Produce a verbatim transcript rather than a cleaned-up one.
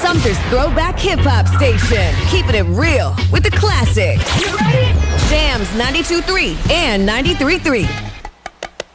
Sumter's throwback hip-hop station. Keeping it real with the classics. You ready? Jams ninety-two point three and ninety-three point three.